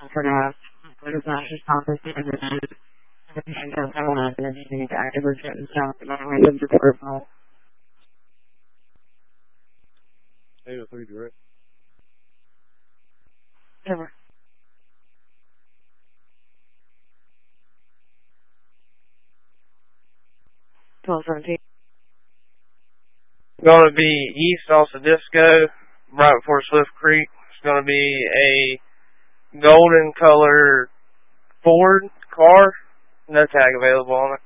for now. But it's not just complicated. If you don't have one, then you need to actively get and stuff. And I live to the personal. 803 direct. Never. 1217. Going to be east off the Disco, right before Swift Creek. It's going to be a golden color Ford car. No tag available on it.